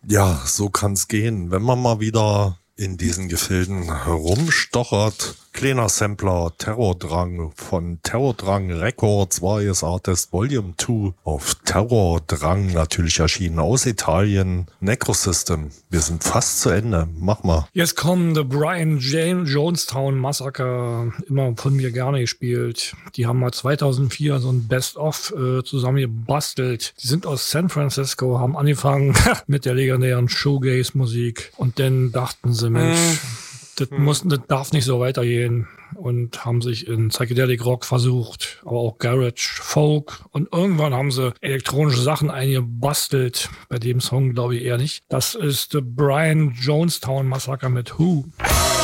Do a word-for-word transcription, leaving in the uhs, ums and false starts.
Ja, so kann's gehen. Wenn man mal wieder in diesen Gefilden herumstochert. Kleiner Sampler, Terrordrang von Terrordrang Records, Various Artist Volume zwei auf Terrordrang natürlich erschienen aus Italien. Necrosystem, wir sind fast zu Ende, mach mal. Jetzt kommen The Brian Jane Jonestown Massacre, immer von mir gerne gespielt. Die haben mal zweitausendvier so ein Best-of äh, zusammengebastelt. Die sind aus San Francisco, haben angefangen mit der legendären Shoegaze-Musik und dann dachten sie, Mensch, mm. Das, muss, das darf nicht so weitergehen und haben sich in Psychedelic Rock versucht, aber auch Garage, Folk und irgendwann haben sie elektronische Sachen eingebastelt. Bei dem Song glaube ich eher nicht. Das ist The Brian Jonestown Massacre mit Who.